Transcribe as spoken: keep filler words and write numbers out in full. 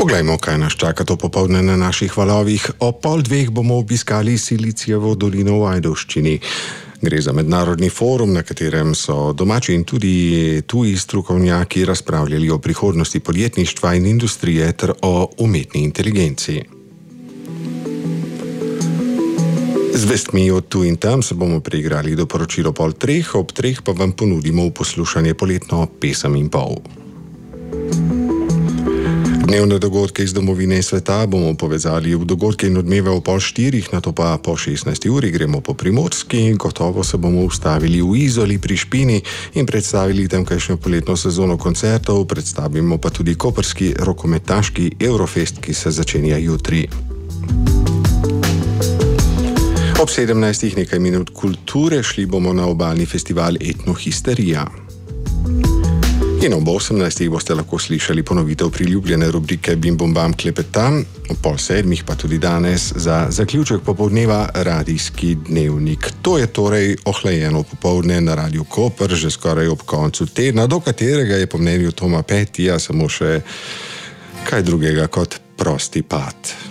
Poglejmo, kaj nas čaka to popoldne na naših valovih. O pol dveh bomo obiskali Silicijevo dolino v Ajdovščini. Gre za mednarodni forum, na katerem so domači in tudi tuji strokovnjaki razpravljali o prihodnosti podjetništva in industrije ter o umetni inteligenci. Z vestmi od tu in tam se bomo preigrali do poročilo pol treh, ob treh pa vam ponudimo v poslušanje poletno pesem in pol. Dnevne dogodke iz domovine in sveta bomo povezali v dogodke in odmeve v pol štirih, nato pa po šestnajsti uri gremo po Primorski in gotovo se bomo ustavili v Izoli pri Špini in predstavili tamkajšnjo poletno sezono koncertov, predstavimo pa tudi koprski rokometaški Eurofest, ki se začenja jutri. Ob sedemnajstih nekaj minut kulture šli bomo na obalni festival Etnohisterija. In ob osemnajstih boste lahko slišali ponovitev priljubljene rubrike Bim Bom Bam Klepetam, ob pol sedmih pa tudi danes za zaključek popoldneva radijski dnevnik. To je torej ohlajeno popoldne na Radiu Koper, že skoraj ob koncu tedna, do katerega je po mnenju Toma Petija samo še kaj drugega kot prosti pad.